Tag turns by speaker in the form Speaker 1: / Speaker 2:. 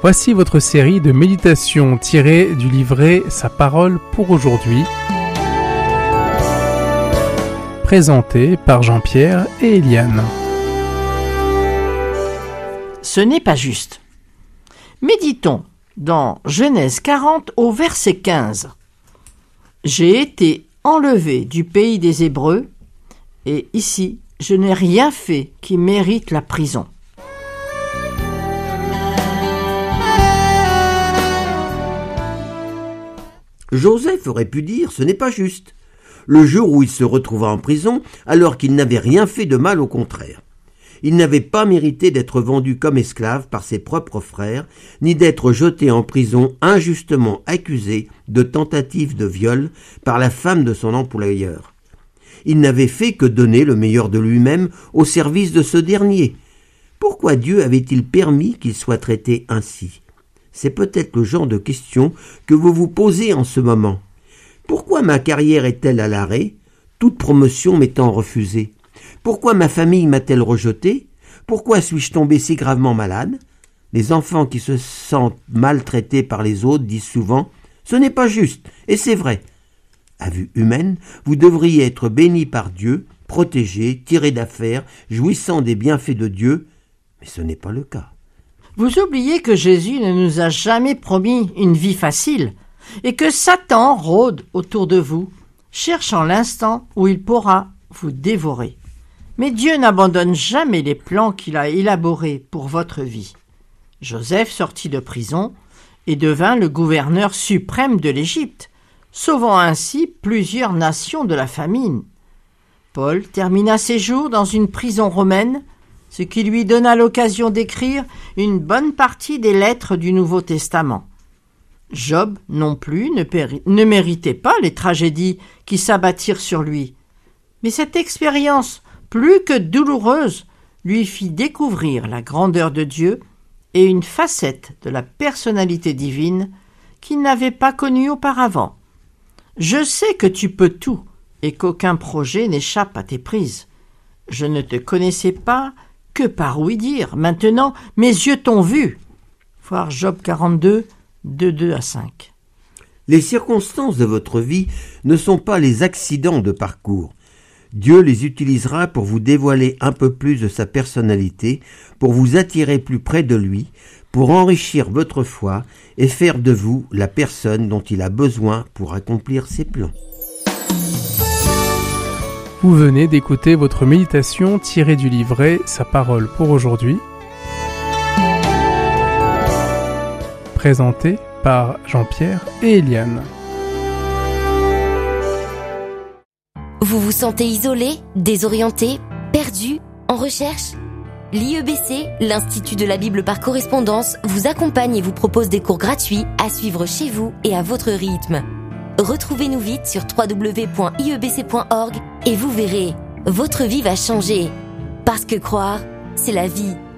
Speaker 1: Voici votre série de méditations tirées du livret Sa parole pour aujourd'hui, présentée par Jean-Pierre et Eliane.
Speaker 2: Ce n'est pas juste. Méditons dans Genèse 40 au verset 15. J'ai été enlevé du pays des Hébreux, et ici, je n'ai rien fait qui mérite la prison.
Speaker 3: Joseph aurait pu dire « ce n'est pas juste », le jour où il se retrouva en prison alors qu'il n'avait rien fait de mal, au contraire. Il n'avait pas mérité d'être vendu comme esclave par ses propres frères, ni d'être jeté en prison injustement accusé de tentative de viol par la femme de son employeur. Il n'avait fait que donner le meilleur de lui-même au service de ce dernier. Pourquoi Dieu avait-il permis qu'il soit traité ainsi ? C'est peut-être le genre de question que vous vous posez en ce moment. Pourquoi ma carrière est-elle à l'arrêt, toute promotion m'étant refusée ? Pourquoi ma famille m'a-t-elle rejeté ? Pourquoi suis-je tombé si gravement malade ? Les enfants qui se sentent maltraités par les autres disent souvent « ce n'est pas juste », et c'est vrai. À vue humaine, vous devriez être béni par Dieu, protégé, tiré d'affaire, jouissant des bienfaits de Dieu, mais ce n'est pas le cas.
Speaker 2: Vous oubliez que Jésus ne nous a jamais promis une vie facile et que Satan rôde autour de vous, cherchant l'instant où il pourra vous dévorer. Mais Dieu n'abandonne jamais les plans qu'il a élaborés pour votre vie. Joseph sortit de prison et devint le gouverneur suprême de l'Égypte, sauvant ainsi plusieurs nations de la famine. Paul termina ses jours dans une prison romaine, ce qui lui donna l'occasion d'écrire une bonne partie des lettres du Nouveau Testament. Job non plus ne méritait pas les tragédies qui s'abattirent sur lui. Mais cette expérience, plus que douloureuse, lui fit découvrir la grandeur de Dieu et une facette de la personnalité divine qu'il n'avait pas connue auparavant. Je sais que tu peux tout et qu'aucun projet n'échappe à tes prises. Je ne te connaissais pas que par ouï-dire. Maintenant, mes yeux t'ont vu. Voir Job 42, 2 à 5.
Speaker 3: Les circonstances de votre vie ne sont pas les accidents de parcours. Dieu les utilisera pour vous dévoiler un peu plus de sa personnalité, pour vous attirer plus près de lui, pour enrichir votre foi et faire de vous la personne dont il a besoin pour accomplir ses plans.
Speaker 1: Vous venez d'écouter votre méditation tirée du livret Sa parole pour aujourd'hui, présentée par Jean-Pierre et Eliane.
Speaker 4: Vous vous sentez isolé, désorienté, perdu, en recherche ? L'IEBC, l'Institut de la Bible par correspondance, vous accompagne et vous propose des cours gratuits à suivre chez vous et à votre rythme. Retrouvez-nous vite sur www.iebc.org et vous verrez, votre vie va changer. Parce que croire, c'est la vie.